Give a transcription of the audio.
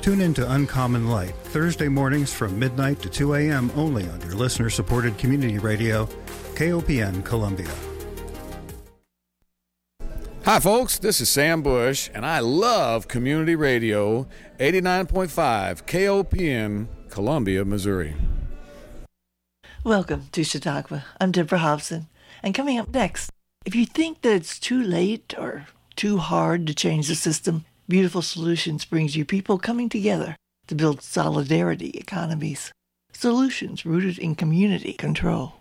Tune in to Uncommon Light, Thursday mornings from midnight to 2 a.m. only on your listener-supported community radio, KOPN Columbia. Hi, folks. This is Sam Bush, and I love community radio, 89.5 KOPN, Columbia, Missouri. Welcome to Chautauqua. I'm Deborah Hobson, and coming up next, if you think that it's too late or too hard to change the system, Beautiful Solutions brings you people coming together to build solidarity economies. Solutions rooted in community control.